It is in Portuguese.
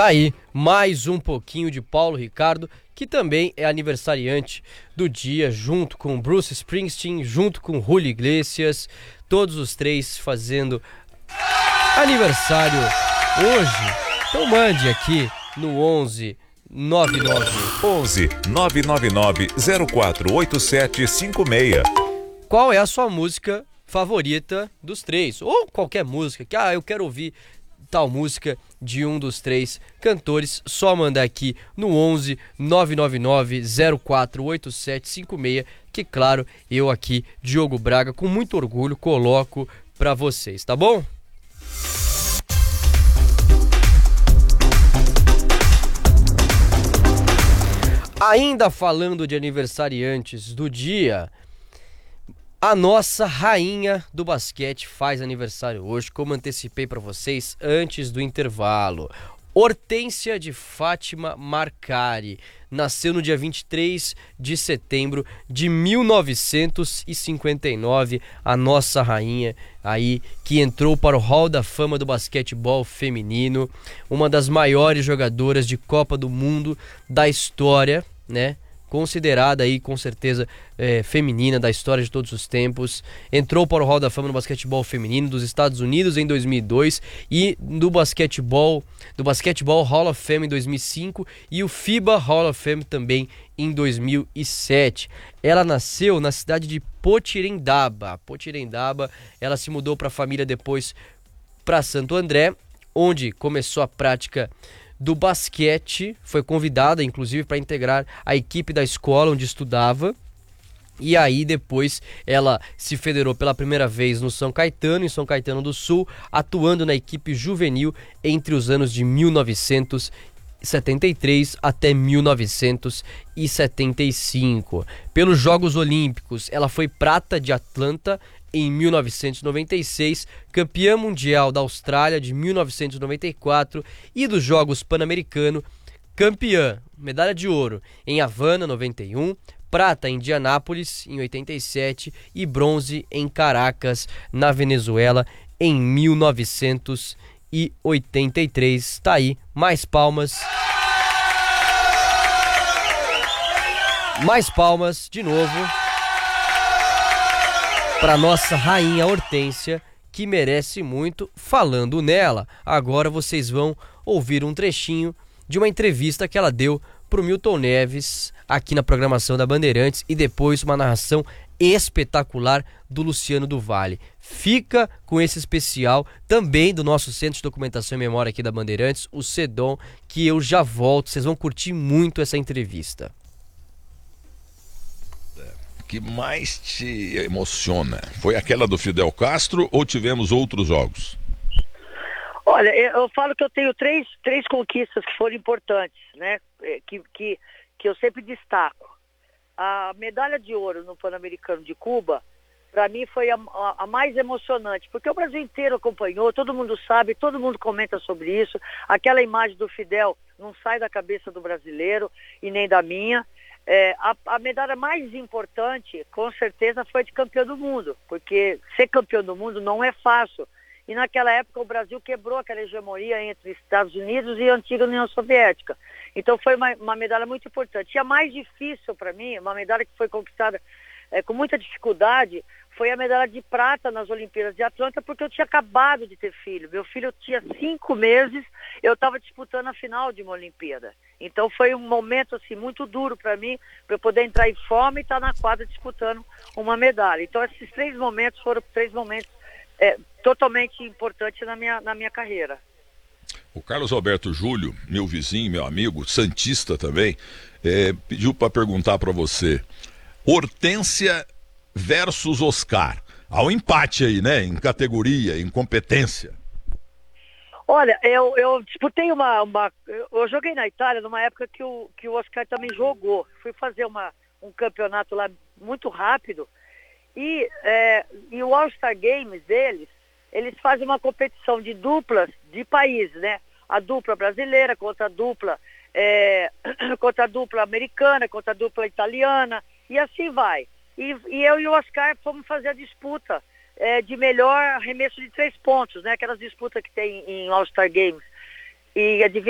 Tá aí, mais um pouquinho de Paulo Ricardo, que também é aniversariante do dia, junto com Bruce Springsteen, junto com Julio Iglesias, todos os três fazendo aniversário hoje. Então mande aqui no 11 999 048756. Qual é a sua música favorita dos três? Ou qualquer música que eu quero ouvir tal música de um dos três cantores, só mandar aqui no 11 999 048756, que claro, eu aqui, Diogo Braga, com muito orgulho coloco pra vocês, tá bom? Ainda falando de aniversariantes do dia, a nossa rainha do basquete faz aniversário hoje, como antecipei para vocês antes do intervalo. Hortência de Fátima Marcari nasceu no dia 23 de setembro de 1959, a nossa rainha aí que entrou para o Hall da Fama do basquetebol feminino, uma das maiores jogadoras de Copa do Mundo da história, né? Considerada aí com certeza feminina da história de todos os tempos, entrou para o Hall da Fama no basquetebol feminino dos Estados Unidos em 2002 e do basquetebol Hall of Fame em 2005 e o FIBA Hall of Fame também em 2007. Ela nasceu na cidade de Potirendaba. Ela se mudou para a família depois para Santo André, onde começou a prática do basquete, foi convidada inclusive para integrar a equipe da escola onde estudava, e aí depois ela se federou pela primeira vez no São Caetano, em São Caetano do Sul, atuando na equipe juvenil entre os anos de 1973 até 1975. Pelos Jogos Olímpicos, ela foi prata de Atlanta em 1996, campeã mundial da Austrália de 1994 e dos Jogos Pan-Americanos, campeã, medalha de ouro em Havana 91, prata em Indianápolis em 87 e bronze em Caracas, na Venezuela, em 1983. Tá aí, mais palmas. Mais palmas de novo para nossa rainha Hortência, que merece muito. Falando nela, agora vocês vão ouvir um trechinho de uma entrevista que ela deu pro Milton Neves aqui na programação da Bandeirantes e depois uma narração espetacular do Luciano do Vale. Fica com esse especial também do nosso Centro de Documentação e Memória aqui da Bandeirantes, o CEDOM, que eu já volto, vocês vão curtir muito essa entrevista. Que mais te emociona? Foi aquela do Fidel Castro ou tivemos outros jogos? Olha, eu falo que eu tenho três conquistas que foram importantes, né? Que eu sempre destaco. A medalha de ouro no Pan-Americano de Cuba, para mim foi a mais emocionante, porque o Brasil inteiro acompanhou, todo mundo sabe, todo mundo comenta sobre isso. Aquela imagem do Fidel não sai da cabeça do brasileiro e nem da minha. A medalha mais importante, com certeza, foi de campeão do mundo, porque ser campeão do mundo não é fácil. E naquela época o Brasil quebrou aquela hegemonia entre Estados Unidos e a antiga União Soviética. Então foi uma medalha muito importante. E a mais difícil para mim, uma medalha que foi conquistada com muita dificuldade, foi a medalha de prata nas Olimpíadas de Atlanta, porque eu tinha acabado de ter filho. Meu filho tinha 5 meses, eu estava disputando a final de uma Olimpíada. Então foi um momento assim, muito duro para mim, para eu poder entrar em forma e estar na quadra disputando uma medalha. Então esses 3 momentos foram 3 momentos totalmente importantes na minha carreira. O Carlos Alberto Júlio, meu vizinho, meu amigo, santista também, pediu para perguntar para você: Hortência versus Oscar. Há um empate aí, né? Em categoria, em competência. Olha, eu disputei eu joguei na Itália numa época que o Oscar também jogou. Fui fazer um campeonato lá muito rápido. E o All-Star Games eles fazem uma competição de duplas de países, né? A dupla brasileira contra a dupla americana, contra a dupla italiana, e assim vai. E eu e o Oscar fomos fazer a disputa de melhor arremesso de 3 pontos, né? Aquelas disputas que tem em All-Star Games. E